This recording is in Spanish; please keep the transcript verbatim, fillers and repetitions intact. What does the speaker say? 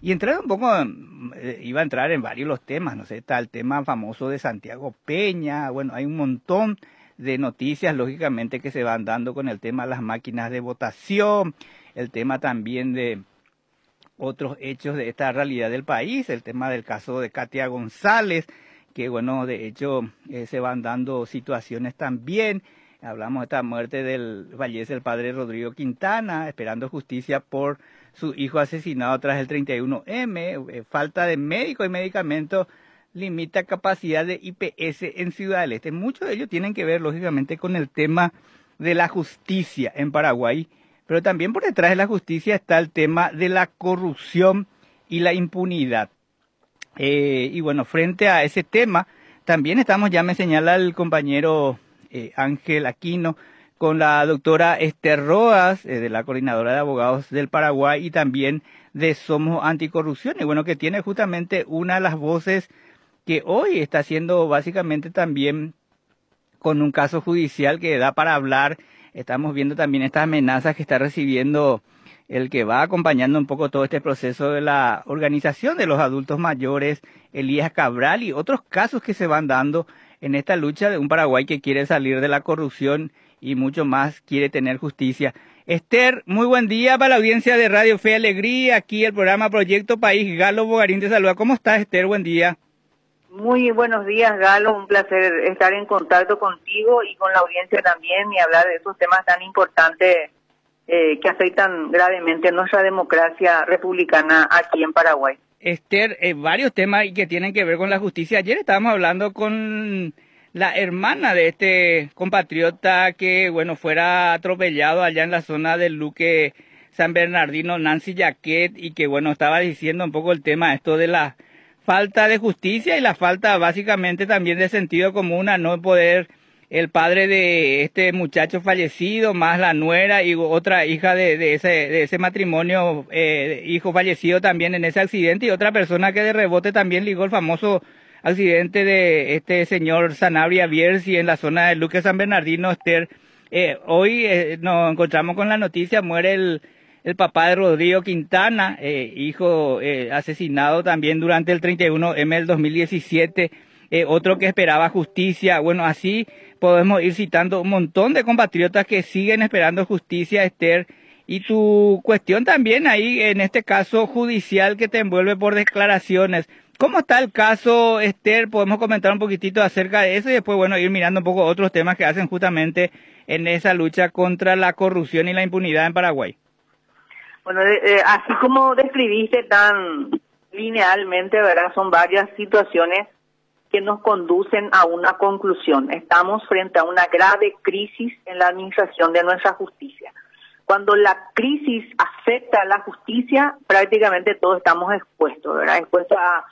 Y entrar un poco, eh, iba a entrar en varios los temas, no sé, está el tema famoso de Santiago Peña, bueno, hay un montón de noticias, lógicamente, que se van dando con el tema de las máquinas de votación, el tema también de otros hechos de esta realidad del país, el tema del caso de Katia González, que bueno, de hecho eh, se van dando situaciones también. Hablamos de esta muerte del, fallece el padre Rodrigo Quintana, esperando justicia por su hijo asesinado tras el treinta y uno eme, eh, falta de médicos y medicamentos limita capacidad de I P S en Ciudad del Este. Muchos de ellos tienen que ver, lógicamente, con el tema de la justicia en Paraguay, pero también por detrás de la justicia está el tema de la corrupción y la impunidad. Eh, y bueno, frente a ese tema, también estamos, ya me señala el compañero eh, Ángel Aquino, con la doctora Esther Roas, eh, de la Coordinadora de Abogados del Paraguay y también de Somos Anticorrupción, y bueno, que tiene justamente una de las voces que hoy está haciendo básicamente también con un caso judicial que da para hablar. Estamos viendo también estas amenazas que está recibiendo el que va acompañando un poco todo este proceso de la organización de los adultos mayores, Elías Cabral, y otros casos que se van dando en esta lucha de un Paraguay que quiere salir de la corrupción y mucho más quiere tener justicia. Esther, muy buen día para la audiencia de Radio Fe y Alegría, aquí el programa Proyecto País. Galo Bogarín te saluda. ¿Cómo estás, Esther? Buen día. Muy buenos días, Galo, un placer estar en contacto contigo y con la audiencia también y hablar de esos temas tan importantes eh, que afectan gravemente nuestra democracia republicana aquí en Paraguay. Esther, eh, varios temas que tienen que ver con la justicia. Ayer estábamos hablando con la hermana de este compatriota que, bueno, fuera atropellado allá en la zona del Luque San Bernardino, Nancy Jaquet, y que, bueno, estaba diciendo un poco el tema esto de la falta de justicia y la falta básicamente también de sentido común a no poder el padre de este muchacho fallecido, más la nuera y otra hija de, de, ese, de ese matrimonio, eh, hijo fallecido también en ese accidente, y otra persona que de rebote también ligó el famoso accidente de este señor Sanabria Bierzi en la zona de Luque San Bernardino. Esther, eh, hoy eh, nos encontramos con la noticia, muere el el papá de Rodrigo Quintana, eh, hijo eh, asesinado también durante el treinta y uno eme del dos mil diecisiete, eh, otro que esperaba justicia. Bueno, así podemos ir citando un montón de compatriotas que siguen esperando justicia, Esther, y tu cuestión también ahí, en este caso judicial que te envuelve por declaraciones. ¿Cómo está el caso, Esther? Podemos comentar un poquitito acerca de eso y después, bueno, ir mirando un poco otros temas que hacen justamente en esa lucha contra la corrupción y la impunidad en Paraguay. Bueno, eh, así como describiste tan linealmente, ¿verdad? Son varias situaciones que nos conducen a una conclusión. Estamos frente a una grave crisis en la administración de nuestra justicia. Cuando la crisis afecta a la justicia, prácticamente todos estamos expuestos, ¿verdad? Expuestos a